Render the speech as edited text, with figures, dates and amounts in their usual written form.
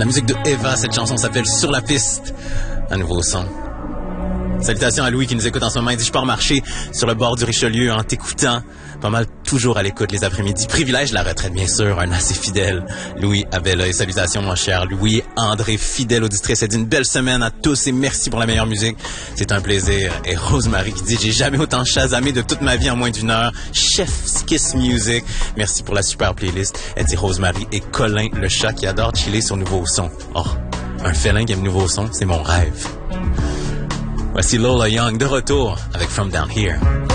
La musique de Eva, cette chanson s'appelle Sur la piste, un nouveau son. Salutations à Louis qui nous écoute en ce moment. Il dit, je pars marcher sur le bord du Richelieu en t'écoutant. Pas mal toujours à l'écoute les après-midi. Privilège de la retraite, bien sûr. Un assez fidèle. Louis Abella. Salutations, mon cher Louis. André, fidèle auditrice. Elle dit une belle semaine à tous et merci pour la meilleure musique. C'est un plaisir. Et Rosemary qui dit, j'ai jamais autant chasamé de toute ma vie en moins d'une heure. Chef's Kiss Music. Merci pour la super playlist. Elle dit Rosemary et Colin, le chat qui adore chiller sur Nouveau Son. Oh, un félin qui aime Nouveau Son, c'est mon rêve. Voici Lola Young de retour avec From Down Here.